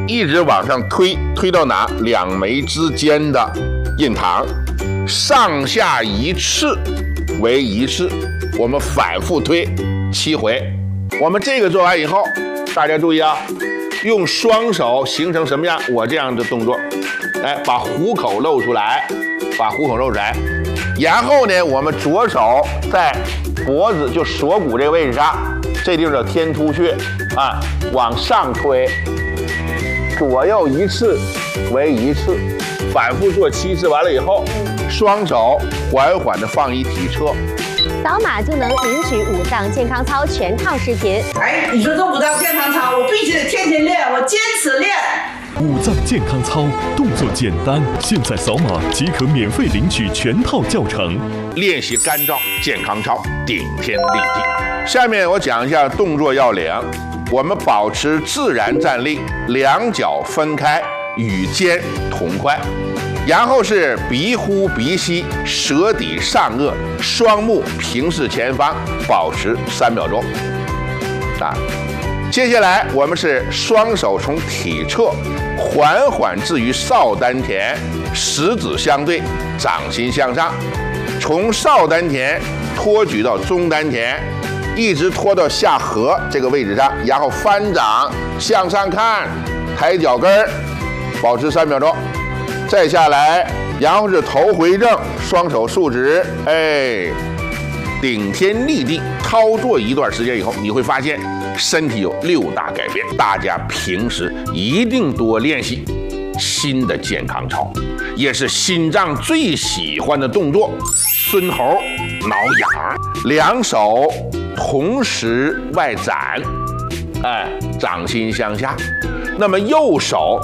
一直往上推，推到哪？两眉之间的印堂，上下一次为一次，我们反复推7回。我们这个做完以后，大家注意啊，用双手形成什么样？我这样的动作，来把虎口露出来，把虎口露出来。然后呢，我们左手在脖子就锁骨这个位置上，这地方叫天突穴啊，往上推，左右一次为一次，反复做7次。完了以后，双手缓缓地放于体侧。 扫码就能领取五脏健康操全套视频。 哎，你说这五脏健康操，我必须得天天练，我坚持练。 五脏健康操动作简单，现在扫码即可免费领取全套教程。 练习干燥健康操，顶天立地。下面我讲一下动作要领。我们保持自然站立，两脚分开，与肩同宽。然后是鼻呼鼻吸，舌抵上颚，双目平视前方，保持3秒钟。啊，接下来我们是双手从体侧缓缓置于少丹田，食指相对，掌心向上，从少丹田托举到中丹田，一直拖到下颌这个位置上，然后翻掌向上看，抬脚跟儿，保持3秒钟。再下来，然后是头回正，双手竖直，哎，顶天立地。操作一段时间以后，你会发现身体有6大改变。大家平时一定多练习新的健康操，也是心脏最喜欢的动作——孙猴挠痒。两手同时外展，哎，掌心向下。那么右手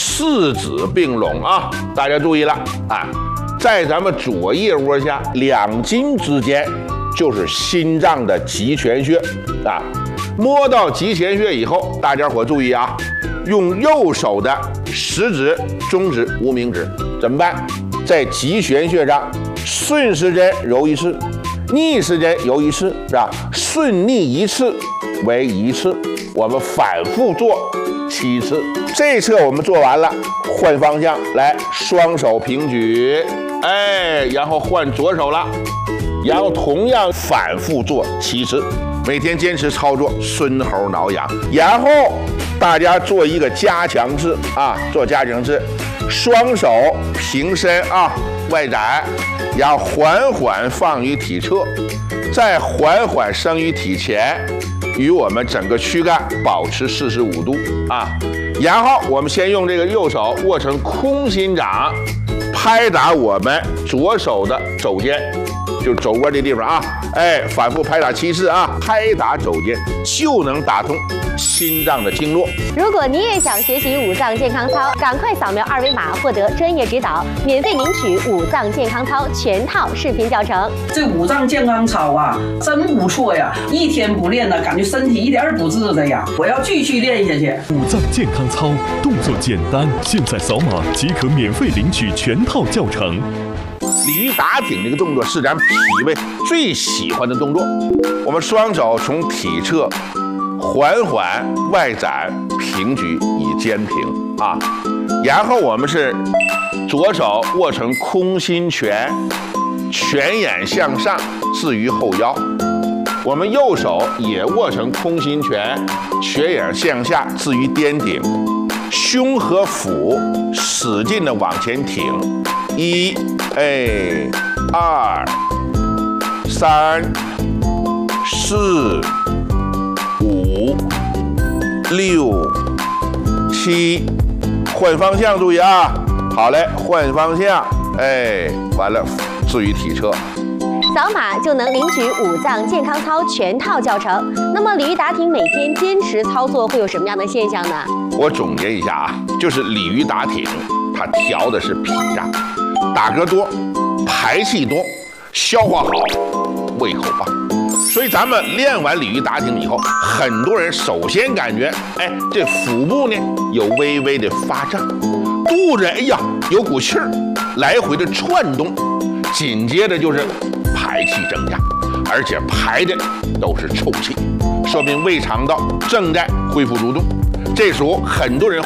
4指并拢啊，大家注意了啊，在咱们左腋窝下2筋之间就是心脏的极泉穴啊。摸到极泉穴以后，大家伙注意啊，用右手的食指、中指、无名指怎么办？在极泉穴上顺时针揉1次，逆时针揉1次，是吧？顺逆1次为1次，我们反复做7次。这一侧我们做完了，换方向来，双手平举，哎，然后换左手了，然后同样反复做7次，每天坚持操作孙猴挠痒。然后大家做一个加强式啊，做加强式，双手平伸啊，外展，然后缓缓放于体侧，再缓缓升于体前，与我们整个躯干保持45度啊。然后我们先用这个右手握成空心掌，拍打我们左手的肘尖，就是肘窝这地方啊，哎，反复拍打7次啊，拍打肘尖就能打通心脏的经络。 如果你也想学习五脏健康操，赶快扫描2维码获得专业指导，免费领取五脏健康操全套视频教程。 这五脏健康操啊，真不错呀！一天不练呢，感觉身体一点儿不治的呀。我要继续练下去。 五脏健康操动作简单，现在扫码即可免费领取全套教程。 鲤鱼打挺这个动作是咱脾胃最喜欢的动作。我们双手从体侧缓缓外展平举以肩平啊，然后我们是左手握成空心拳，拳眼向上置于后腰，我们右手也握成空心拳，拳眼向下置于颠顶，胸和腹使劲的往前挺，1、2、3、4、5、6、7，换方向，注意啊！好嘞，换方向，哎，完了，置于体侧。 扫码就能领取五脏健康操全套教程。那么鲤鱼打挺每天坚持操作会有什么样的现象呢？ 我总结一下啊，就是鲤鱼打挺，它调的是脾脏，打嗝多，排气多，消化好，胃口棒。所以咱们练完鲤鱼打挺以后，很多人首先感觉，哎，这腹部呢有微微的发胀，肚子哎呀有股气儿，来回的窜动，紧接着就是排气增加，而且排的都是臭气，说明胃肠道正在恢复蠕动。这时候很多人